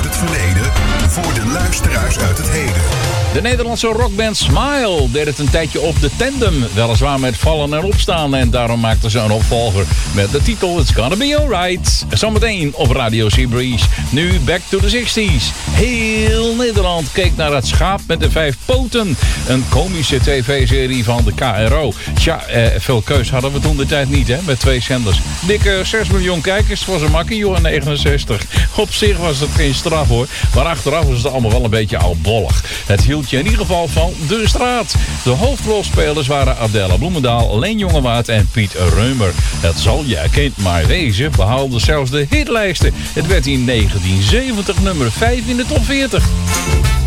uit het verleden voor de luisteraars uit het heden. De Nederlandse rockband Smile deed het een tijdje op de tandem. Weliswaar met vallen en opstaan. En daarom maakten ze een opvolger met de titel It's Gonna Be Alright. Zometeen op Radio Seabreeze. Nu back to the 60s. Heel Nederland keek naar het schaap met de 5 poten. Een komische tv-serie van de KRO. Tja, veel keus hadden we toen de tijd niet, hè, met 2 zenders. Dikke 6 miljoen kijkers was een makkie, joh, 69. Op zich was het geen straf, hoor. Maar achteraf was het allemaal wel een beetje oudbollig. Het hield je in ieder geval van de straat. De hoofdrolspelers waren Adela Bloemendaal, Leen Jongewaard en Piet Reumer. Het zal je erkend maar wezen, behaalde zelfs de hitlijsten. Het werd in 1970 nummer 5 in de top 40.